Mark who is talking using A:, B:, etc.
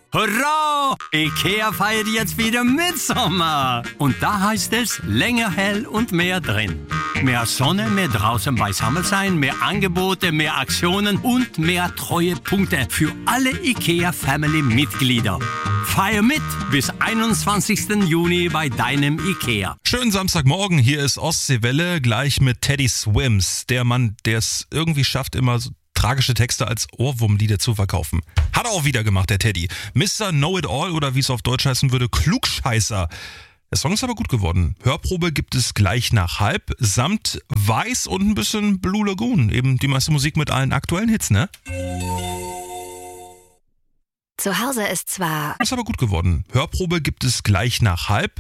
A: Hurra! IKEA feiert jetzt wieder Mitsommer. Und da heißt es länger hell und mehr drin. Mehr Sonne, mehr draußen beisammen sein, mehr Angebote, mehr Aktionen und mehr Treuepunkte für alle IKEA-Family-Mitglieder. Feier mit bis 21. Juni bei deinem IKEA.
B: Schönen Samstagmorgen, hier ist Ostseewelle, gleich mit Teddy Swims. Der Mann, der es irgendwie schafft, immer so tragische Texte als Ohrwurmlieder zu verkaufen. Hat er auch wieder gemacht, der Teddy. Mr. Know-It-All oder wie es auf Deutsch heißen würde, Klugscheißer. Der Song ist aber gut geworden. Hörprobe gibt es gleich nach halb, samt Weiß und ein bisschen Blue Lagoon. Eben die meiste Musik mit allen aktuellen Hits, ne?
C: Zu Hause ist zwar...
B: Ist aber gut geworden. Hörprobe gibt es gleich nach halb.